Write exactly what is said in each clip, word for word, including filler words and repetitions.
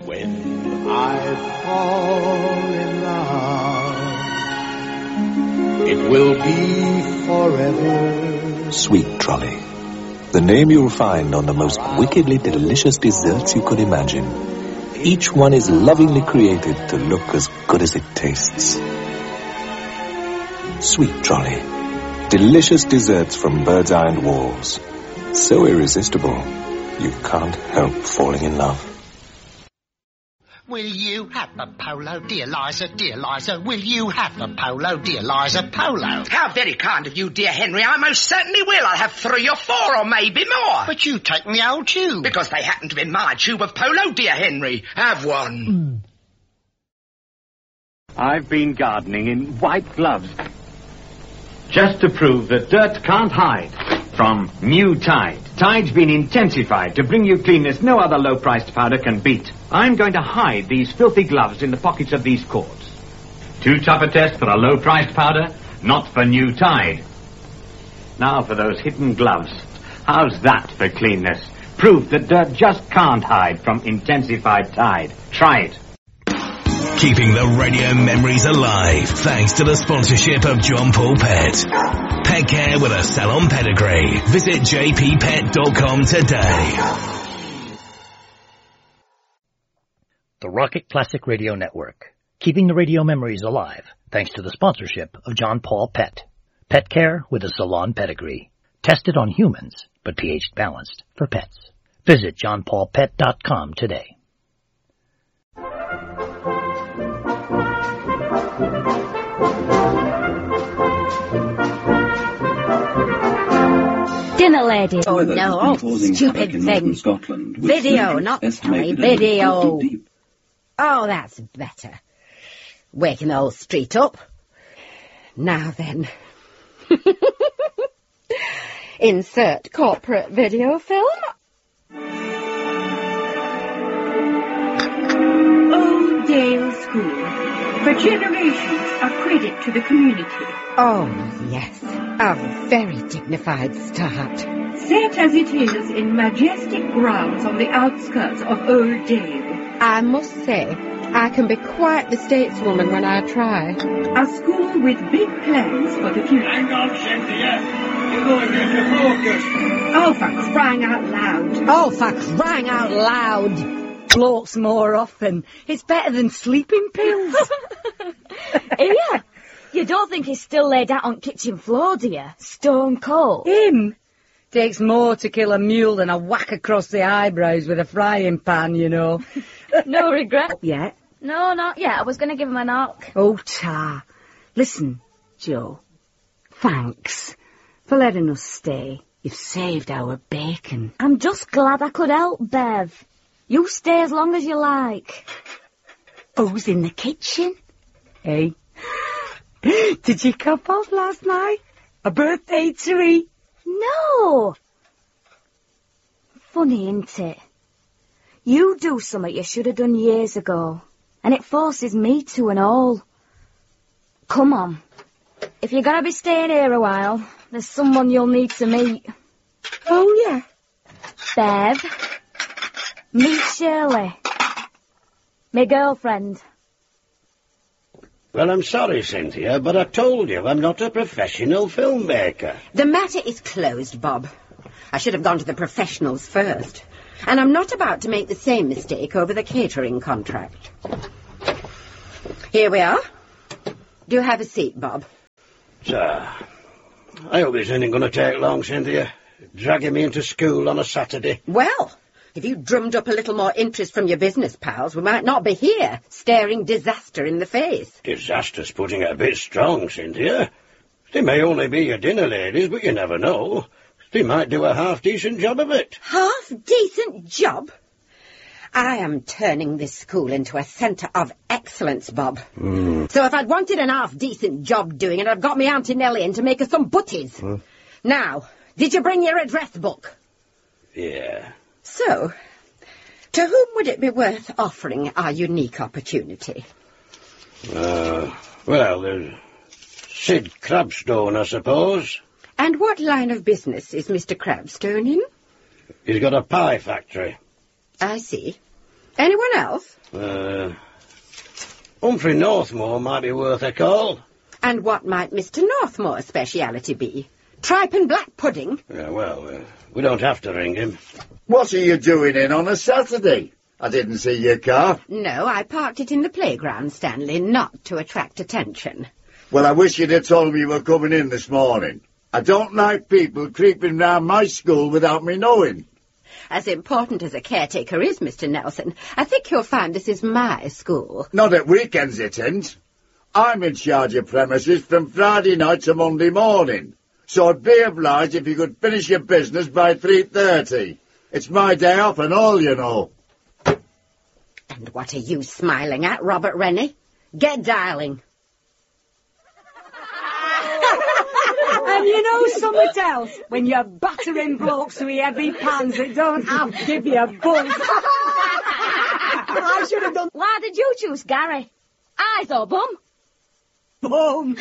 When I fall in love, it will be forever. Sweet Trolley. The name you'll find on the most wickedly delicious desserts you could imagine. Each one is lovingly created to look as good as it tastes. Sweet Trolley. Delicious desserts from Bird's Eye and Walls. So irresistible, you can't help falling in love. Will you have the polo, dear Liza, dear Liza? Will you have the polo, dear Liza, polo? How very kind of you, dear Henry. I most certainly will. I'll have three or four or maybe more. But you take the old tube. Because they happen to be my tube of polo, dear Henry. Have one. I've been gardening in white gloves. Just to prove that dirt can't hide. From New Tide. Tide's been intensified to bring you cleanness no other low-priced powder can beat. I'm going to hide these filthy gloves in the pockets of these cords. Too tough a test for a low-priced powder? Not for New Tide. Now for those hidden gloves. How's that for cleanness? Proof that dirt just can't hide from intensified Tide. Try it. Keeping the radio memories alive thanks to the sponsorship of John Paul Pet. Pet care with a salon pedigree. Visit j p pet dot com today. The Rocket Classic Radio Network. Keeping the radio memories alive thanks to the sponsorship of John Paul Pet. Pet care with a salon pedigree. Tested on humans, but pH balanced for pets. Visit john paul pet dot com today. Dinner, lady. Oh, no, oh, stupid thing. Scotland, video, not telly, video. Oh, that's better. Waking the whole street up. Now then. Insert corporate video film. Old Dale School. For generations, a credit to the community. Oh, yes. A very dignified start. Set as it is in majestic grounds on the outskirts of Old Dale. I must say, I can be quite the stateswoman when I try. A school with big plans for the future. Hang on, Cynthia. You're going into focus. Oh, for crying out loud. Oh, for crying out loud. Blokes more often. It's better than sleeping pills. Here, you don't think he's still laid out on kitchen floor, do you? Stone cold. Him? Takes more to kill a mule than a whack across the eyebrows with a frying pan, you know. No regret? Yet? No, not yet. I was going to give him a knock. Oh, ta. Listen, Joe. Thanks for letting us stay. You've saved our bacon. I'm just glad I could help, Bev. You stay as long as you like. Who's in the kitchen? Hey? Did you cop off last night? A birthday tree? No. Funny, isn't it? You do something you should have done years ago, and it forces me to and all. Come on. If you're going to be staying here a while, there's someone you'll need to meet. Oh, yeah? Bev. Meet Shirley. My girlfriend. Well, I'm sorry, Cynthia, but I told you I'm not a professional filmmaker. The matter is closed, Bob. I should have gone to the professionals first. And I'm not about to make the same mistake over the catering contract. Here we are. Do have a seat, Bob. Sir, I hope this isn't going to take long, Cynthia. Dragging me into school on a Saturday. Well, if you drummed up a little more interest from your business pals, we might not be here, staring disaster in the face. Disaster's putting it a bit strong, Cynthia. They may only be your dinner ladies, but you never know. They might do a half-decent job of it. Half-decent job? I am turning this school into a centre of excellence, Bob. Mm. So if I'd wanted an half-decent job doing it, I'd got me Auntie Nellie in to make us some butties. Mm. Now, did you bring your address book? Yeah. So, to whom would it be worth offering our unique opportunity? Uh, well, there's Sid Crabstone, I suppose. And what line of business is Mister Crabstone in? He's got a pie factory. I see. Anyone else? Uh, Humphrey Northmore might be worth a call. And what might Mister Northmore's speciality be? Tripe and black pudding? Yeah, well, uh, we don't have to ring him. What are you doing in on a Saturday? I didn't see your car. No, I parked it in the playground, Stanley, not to attract attention. Well, I wish you'd have told me you were coming in this morning. I don't like people creeping round my school without me knowing. As important as a caretaker is, Mister Nelson, I think you'll find this is my school. Not at weekends, it ain't. I'm in charge of premises from Friday night to Monday morning, so I'd be obliged if you could finish your business by three thirty. It's my day off and all, you know. And what are you smiling at, Robert Rennie? Get dialing. And you know something else? When you're battering blokes with heavy pans that don't have to give you a buzz. I should have done... Why did you choose Gary? Eyes or bum? Bum.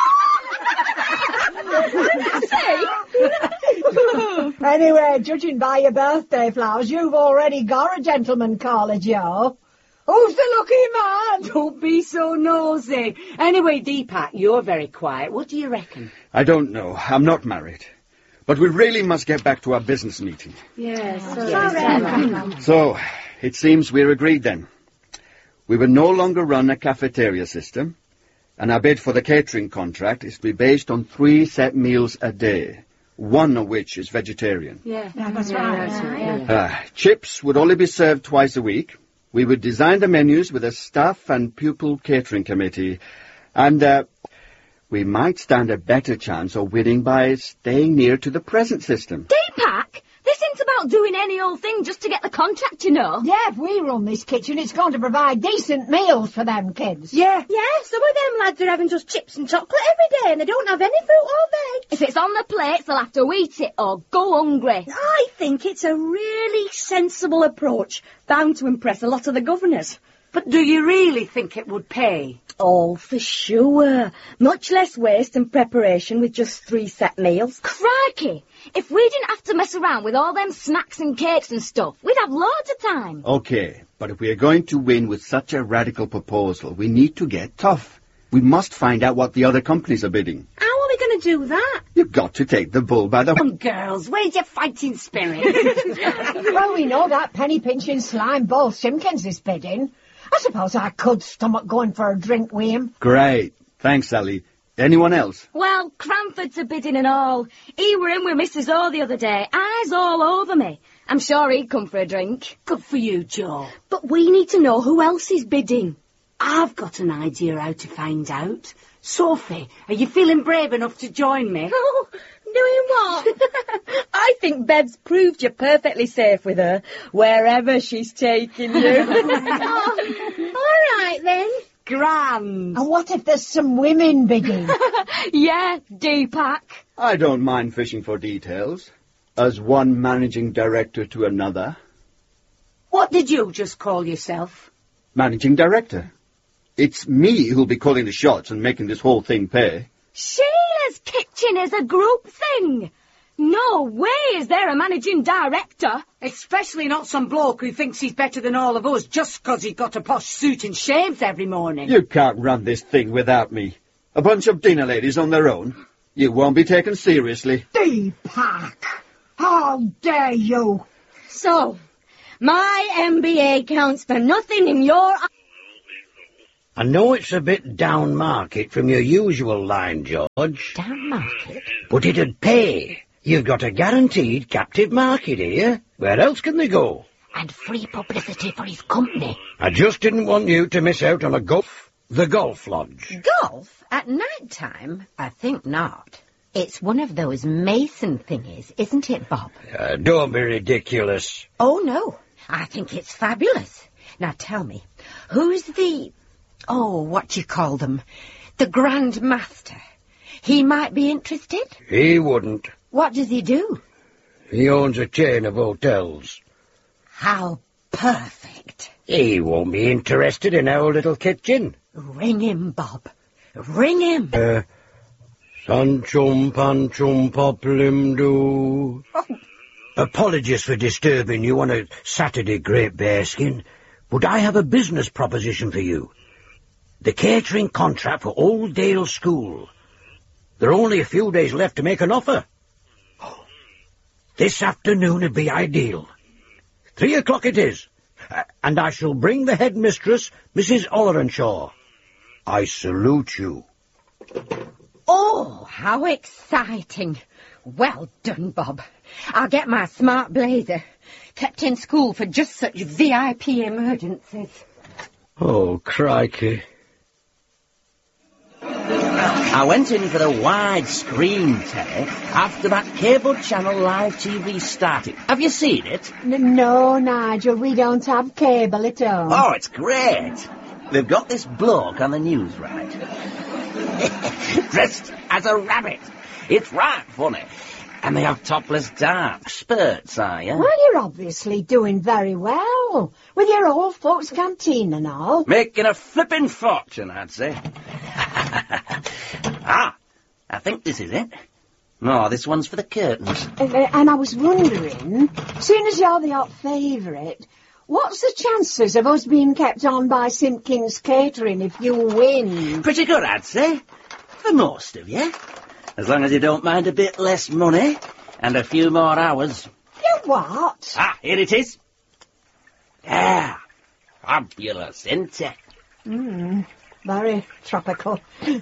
Anyway, judging by your birthday flowers, you've already got a gentleman caller, Joe. Who's the lucky man? Don't be so nosy. Anyway, Deepak, you're very quiet. What do you reckon? I don't know. I'm not married. But we really must get back to our business meeting. Yes. Yes. So, it seems we're agreed then. We will no longer run a cafeteria system, and our bid for the catering contract is to be based on three set meals a day, one of which is vegetarian. Yeah, that's right. Yeah. Uh, chips would only be served twice a week. We would design the menus with a staff and pupil catering committee, and uh, we might stand a better chance of winning by staying near to the present system. Deepak, this isn't about doing any old thing just to get the contract, you know. Yeah, if we run this kitchen, it's going to provide decent meals for them kids. Yeah. Yeah, some of them lads are having just chips and chocolate every day, and they don't have any fruit or veg. If it's on the plates, they'll have to eat it or go hungry. I think it's a really sensible approach, bound to impress a lot of the governors. But do you really think it would pay? Oh, for sure. Much less waste and preparation with just three set meals. Crikey! If we didn't have to mess around with all them snacks and cakes and stuff, we'd have loads of time. Okay, but if we are going to win with such a radical proposal, we need to get tough. We must find out what the other companies are bidding. How are we going to do that? You've got to take the bull by the... Come on, girls, where's your fighting spirit? Well, we know that penny-pinching slime ball Simpkins is bidding. I suppose I could stomach going for a drink with him. Great. Thanks, Sally. Anyone else? Well, Cranford's a bidding and all. He were in with Missus O the other day, eyes all over me. I'm sure he'd come for a drink. Good for you, Joe. But we need to know who else is bidding. I've got an idea how to find out. Sophie, are you feeling brave enough to join me? Oh, doing what? I think Bev's proved you're perfectly safe with her, wherever she's taking you. Oh, all right, then. Grand. And what if there's some women bidding? Yeah, Deepak. I don't mind fishing for details, as one managing director to another. What did you just call yourself? Managing director. It's me who'll be calling the shots and making this whole thing pay. Sheila's kitchen is a group thing. No way is there a managing director. Especially not some bloke who thinks he's better than all of us just 'cause he's got a posh suit and shaves every morning. You can't run this thing without me. A bunch of dinner ladies on their own. You won't be taken seriously. Deepak! How dare you! So, my M B A counts for nothing in your... I know it's a bit down market from your usual line, George. Down market? But it'd pay. You've got a guaranteed captive market here. Where else can they go? And free publicity for his company. I just didn't want you to miss out on a golf, the Golf Lodge. Golf? At night time? I think not. It's one of those Mason thingies, isn't it, Bob? Uh, don't be ridiculous. Oh, no. I think it's fabulous. Now tell me, who's the... Oh, what do you call them? The Grand Master. He might be interested? He wouldn't. What does he do? He owns a chain of hotels. How perfect. He won't be interested in our little kitchen. Ring him, Bob. Ring him. Uh, Sanchum panchum poplim do. Oh. Apologies for disturbing you on a Saturday, Great Bearskin. but I have a business proposition for you. The catering contract for Old Dale School. There are only a few days left to make an offer. This afternoon would be ideal. Three o'clock it is, uh, and I shall bring the headmistress, Missus Ollerenshaw. I salute you. Oh, how exciting. Well done, Bob. I'll get my smart blazer, kept in school for just such V I P emergencies. Oh, crikey. I went in for the widescreen telly after that cable channel live T V started. Have you seen it? N- no, Nigel, we don't have cable at all. Oh, it's great. They've got this bloke on the news, right? Dressed as a rabbit. It's right funny. And they have topless dark spurts, are you? Well, you're obviously doing very well, with your old folks' canteen and all. Making a flipping fortune, I'd say. Ah, I think this is it. No, this one's for the curtains. Uh, and I was wondering, seeing as you're the hot favourite, what's the chances of us being kept on by Simpkins Catering if you win? Pretty good, I'd say. For most of you. As long as you don't mind a bit less money and a few more hours. You what? Ah, here it is. Yeah, fabulous, isn't it? Hmm, very tropical.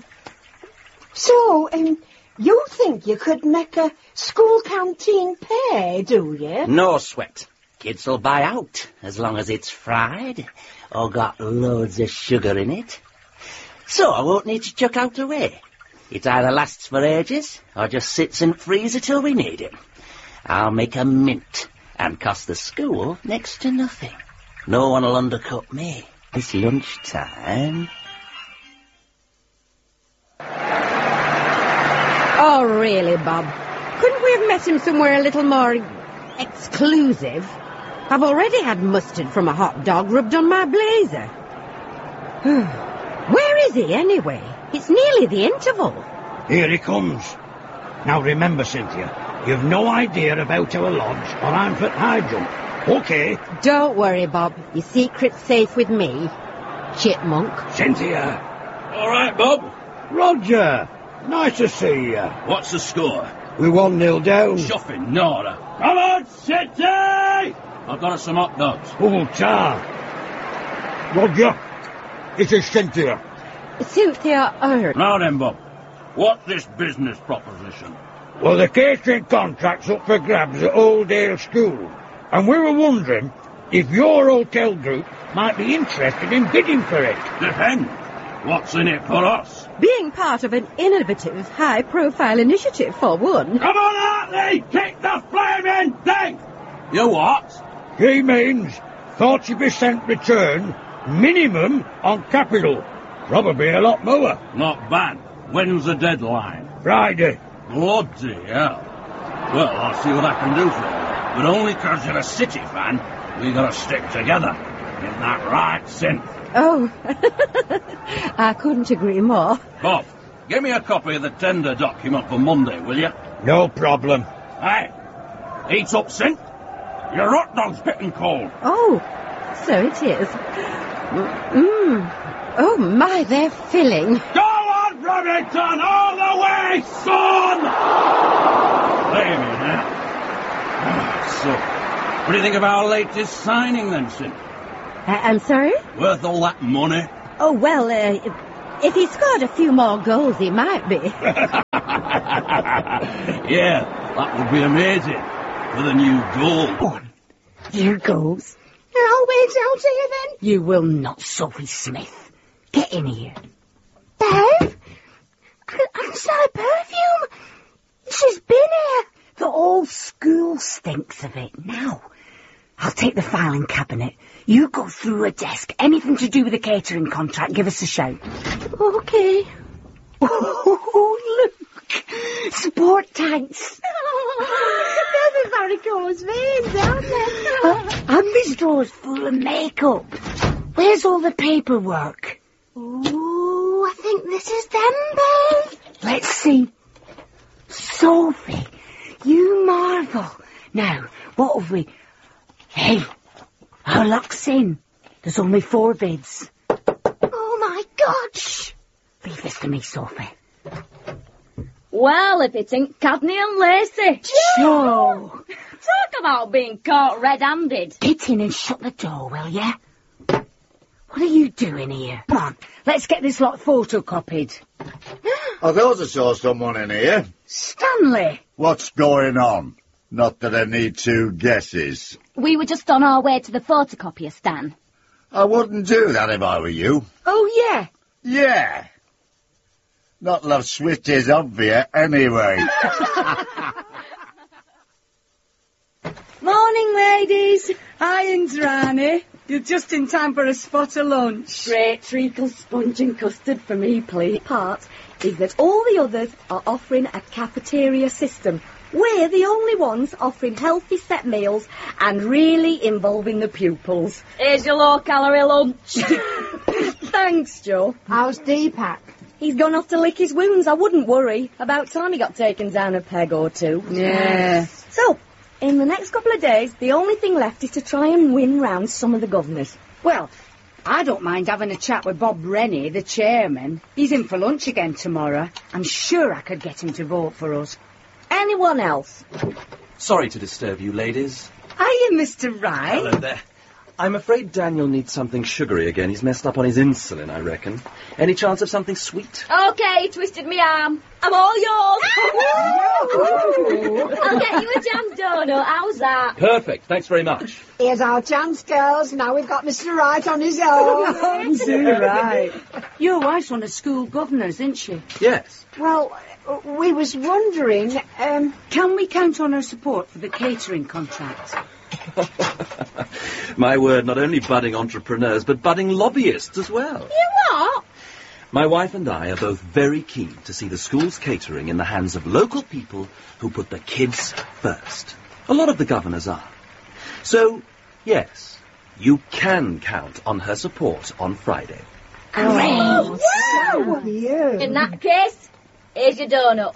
So, um, you think you could make a school canteen pay, do you? No sweat. Kids will buy out, as long as it's fried, or got loads of sugar in it. So I won't need to chuck out away. It either lasts for ages, or just sits in freezer till we need it. I'll make a mint, and cost the school next to nothing. No one will undercut me. It's lunchtime. Oh, really, Bob? Couldn't we have met him somewhere a little more exclusive? I've already had mustard from a hot dog rubbed on my blazer. Where is he, anyway? It's nearly the interval. Here he comes. Now remember, Cynthia, you've no idea about our lodge or Arnford High Jump. Okay? Don't worry, Bob. Your secret's safe with me. Chipmunk. Cynthia. All right, Bob. Roger. Nice to see you. What's the score? We're one nil down. Shuffing, Nora. Come on, City! I've got us some hot dogs. Oh, tar. Roger. It is Cynthia. Cynthia Earp. Now then, Bob. What's this business proposition? Well, the catering contract's up for grabs at Old Dale School, and we were wondering if your hotel group might be interested in bidding for it. Depends. What's in it for us? Being part of an innovative, high-profile initiative, for one. Come on, Hartley! Kick the flaming thing! You what? He means forty percent return, minimum on capital. Probably a lot more. Not bad. When's the deadline? Friday. Bloody hell. Well, I'll see what I can do for you. But only 'cause you're a City fan, we gotta stick together. Isn't that right, Cyn? Oh, I couldn't agree more. Bob, give me a copy of the tender document for Monday, will you? No problem. Hey, eat up, Cyn. Your hot dog's getting cold. Oh, so it is. Mmm. Oh, my, they're filling. Go on, Remington, all the way, son! Play me now. So, what do you think of our latest signing, then, Cyn? Uh, I'm sorry? Worth all that money? Oh, well, uh, if he scored a few more goals, he might be. Yeah, that would be amazing. With a new goal. Oh, here goes. I'll wait out here, then. You will not, Sophie Smith. Get in here. Bev? I can, I can smell a perfume. She's been here. The whole school stinks of it. Now, I'll take the filing cabinet. You go through a desk. Anything to do with the catering contract, give us a shout. Okay. Oh, look. Sport tanks. Those are varicose veins, aren't they? uh, and this drawer's full of makeup. Where's all the paperwork? Oh, I think this is them, Bev. Let's see. Sophie, you marvel. Now, what have we... Hey, our luck's in. There's only four bids. Oh, my God! Shh! Leave this to me, Sophie. Well, if it ain't Cadney and Lacey. Joe! Talk about being caught red-handed. Get in and shut the door, will ya? What are you doing here? Come on, let's get this lot photocopied. I thought I saw someone in here. Stanley! What's going on? Not that I need two guesses. We were just on our way to the photocopier, Stan. I wouldn't do that if I were you. Oh, yeah? Yeah. Not love switch is obvious anyway. Morning, ladies. Hi, Indrani. You're just in time for a spot of lunch. Great treacle sponge and custard for me, please. Part is that all the others are offering a cafeteria system. We're the only ones offering healthy set meals and really involving the pupils. Here's your low-calorie lunch. Thanks, Joe. How's Deepak? He's gone off to lick his wounds. I wouldn't worry. About time he got taken down a peg or two. Yeah. So, in the next couple of days, the only thing left is to try and win round some of the governors. Well, I don't mind having a chat with Bob Rennie, the chairman. He's in for lunch again tomorrow. I'm sure I could get him to vote for us. Anyone else? Sorry to disturb you, ladies. Hiya, Mister Wright. Hello there. I'm afraid Daniel needs something sugary again. He's messed up on his insulin, I reckon. Any chance of something sweet? Okay, twisted me arm. I'm all yours. I'll get you a jam donut. How's that? Perfect. Thanks very much. Here's our chance, girls. Now we've got Mister Wright on his own. Mister Wright. Your wife's one of school governors, isn't she? Yes. Well, we was wondering, um, can we count on her support for the catering contract? My word, not only budding entrepreneurs, but budding lobbyists as well. You what? My wife and I are both very keen to see the school's catering in the hands of local people who put the kids first. A lot of the governors are. So, yes, you can count on her support on Friday. Great. Oh, yeah. In that case, here's your donut.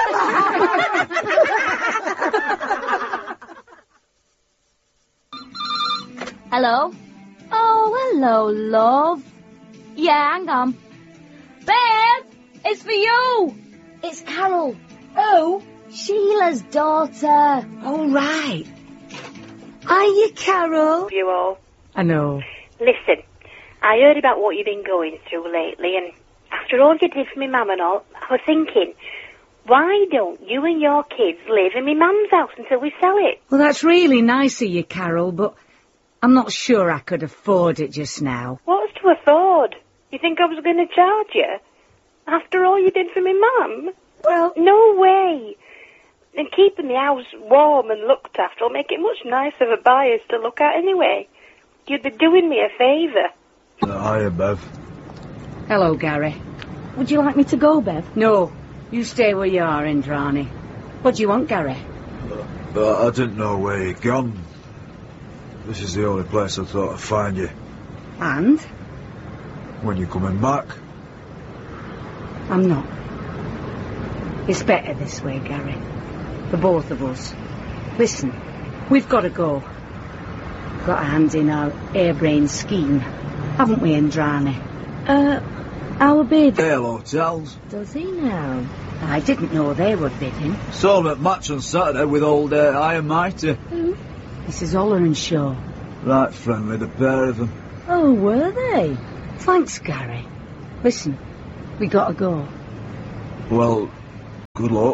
Hello? Oh, hello, love. Yeah, hang on. Babe, it's for you. It's Carol. Oh? Sheila's daughter. All right. Hiya, Carol. You all. I know. Listen, I heard about what you've been going through lately, and after all you did for me mum and all, I was thinking, why don't you and your kids live in me mum's house until we sell it? Well, that's really nice of you, Carol, but I'm not sure I could afford it just now. What's to afford? You think I was going to charge you? After all you did for me mum? Well... No way. And keeping the house warm and looked after will make it much nicer for buyers to look at anyway. You'd be doing me a favour. Hiya, Bev. Hello, Gary. Would you like me to go, Bev? No, you stay where you are, Indrani. What do you want, Gary? But I didn't know where you'd gone. This is the only place I thought I'd find you. And? When you're coming back. I'm not. It's better this way, Gary. For both of us. Listen, we've got to go. Got a hand in our airbrain scheme, haven't we, Indrani? Uh, our bid. Hale Hotels. Does he now? I didn't know they were bidding. Saw them at match on Saturday with old uh, Iron Mighty. Who? This is Oller and Shaw. Right friendly, the pair of them. Oh, were they? Thanks, Gary. Listen, we got to go. Well, good luck.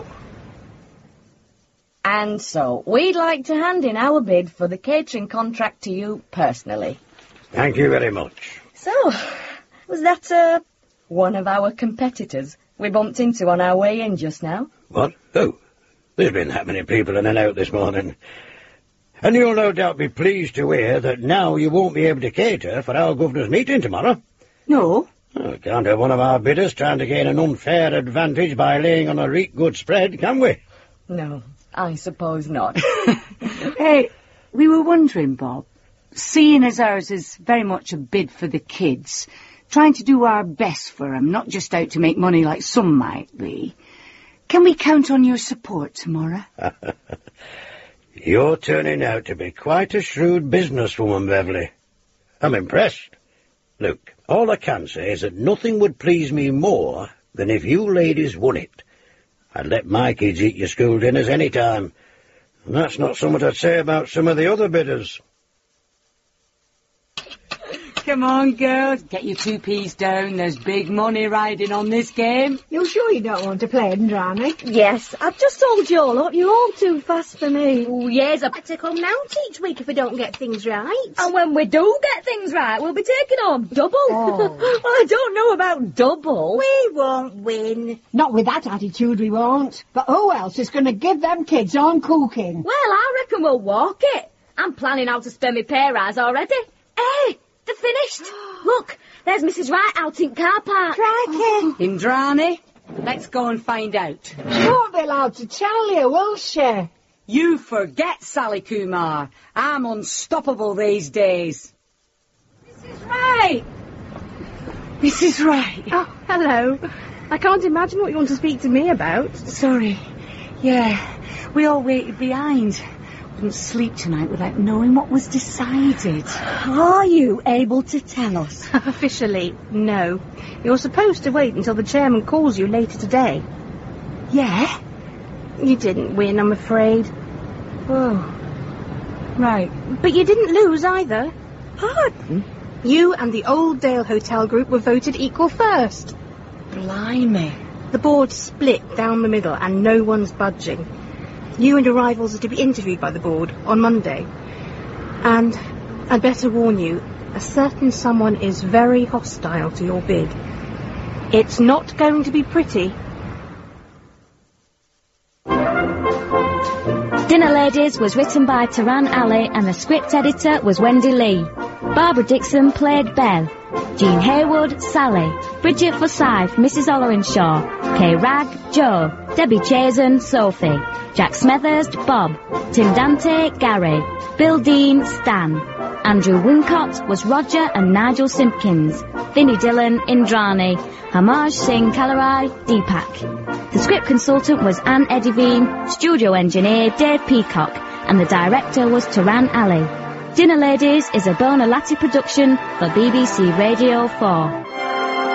And so, we'd like to hand in our bid for the catering contract to you personally. Thank you very much. So, was that, uh, one of our competitors we bumped into on our way in just now? What? Oh, there's been that many people in and out this morning. And you'll no doubt be pleased to hear that now you won't be able to cater for our governor's meeting tomorrow. No. Oh, can't have one of our bidders trying to gain an unfair advantage by laying on a reek good spread, can we? No, I suppose not. Hey, we were wondering, Bob, seeing as ours is very much a bid for the kids, trying to do our best for them, not just out to make money like some might be, can we count on your support tomorrow? You're turning out to be quite a shrewd businesswoman, Beverly. I'm impressed. Look, all I can say is that nothing would please me more than if you ladies won it. I'd let my kids eat your school dinners any time. And that's not something I'd say about some of the other bidders. Come on, girls, get your two peas down. There's big money riding on this game. You sure you don't want to play, Indrani? Yes, I've just told you all up. You're all too fast for me. Oh, yes, I've had to come out each week if we don't get things right. And when we do get things right, we'll be taking home double. Oh. Well, I don't know about double. We won't win. Not with that attitude, we won't. But who else is going to give them kids on cooking? Well, I reckon we'll walk it. I'm planning how to spend my pay rise already. Hey! They're finished. Look, there's Missus Wright out in car park. Crikey. Indrani, let's go and find out. She won't be allowed to tell you, will she? You forget, Sally Kumar. I'm unstoppable these days. Missus Wright! Missus Wright. Oh, hello. I can't imagine what you want to speak to me about. Sorry. Yeah, we all waited behind. Couldn't sleep tonight without knowing what was decided. Are you able to tell us? Officially, no. You're supposed to wait until the chairman calls you later today. Yeah? You didn't win, I'm afraid. Oh. Right. But you didn't lose either. Pardon? You and the Old Dale Hotel Group were voted equal first. Blimey. The board split down the middle and no one's budging. You and your rivals are to be interviewed by the board on Monday. And I'd better warn you, a certain someone is very hostile to your bid. It's not going to be pretty. Dinner Ladies was written by Taran Ali and the script editor was Wendy Lee. Barbara Dixon played Belle. Jean Haywood, Sally. Bridget Forsyth, Missus Ollerenshaw. Kay Ragg, Joe. Debbie Chazen, Sophie. Jack Smethurst, Bob. Tim Dante, Gary. Bill Dean, Stan. Andrew Wincott was Roger and Nigel Simpkins. Vinnie Dillon, Indrani. Hamaj Singh Kalarai, Deepak. The script consultant was Anne Edivine, studio engineer Dave Peacock, and the director was Taran Ali. Dinner Ladies is a Bona Lati production for B B C Radio four.